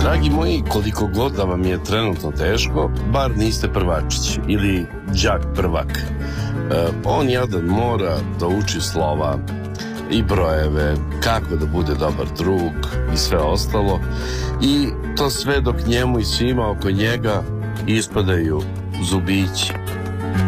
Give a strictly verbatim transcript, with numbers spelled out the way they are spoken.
Dragi moji, koliko god da vam je trenutno teško, bar niste prvačić ili đak prvak. E, on jadan mora da uči slova i brojeve, kako da bude dobar drug i sve ostalo. I to sve dok njemu i svima oko njega ispadaju zubići.